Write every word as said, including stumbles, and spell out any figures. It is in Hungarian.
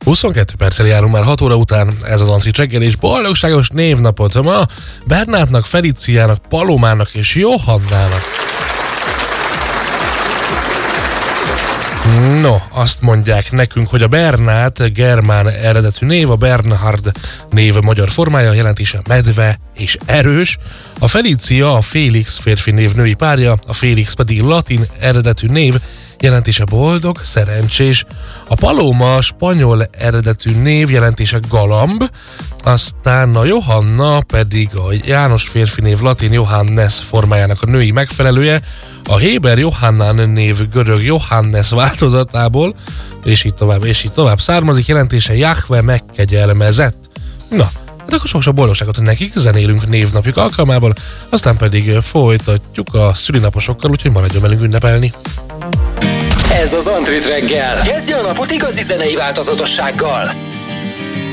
huszonkettő perccel járunk már hat óra után, ez az Antrit reggel, és boldogságos névnapot ma Bernátnak, Feliciának, Palomának és Johannának. No, azt mondják nekünk, hogy a Bernát germán eredetű név, a Bernhard név magyar formája, jelentése medve és erős, a Felicia a Félix férfi név női párja, a Félix pedig latin eredetű név, jelentése boldog, szerencsés, a Paloma a spanyol eredetű név, jelentése galamb, aztán a Johanna pedig a János férfi név latin Johannes formájának a női megfelelője, a Héber Johannán név görög Johannes változatából, és így tovább, és így tovább származik, jelentése Jahve megkegyelmezett. Na, hát akkor sok-sok boldogságot nekik, zenélünk névnapjuk alkalmából, aztán pedig folytatjuk a szülinaposokkal, úgyhogy maradjon velünk ünnepelni. Ez az Antrit reggel. Kezdje a napot igazi zenei változatossággal.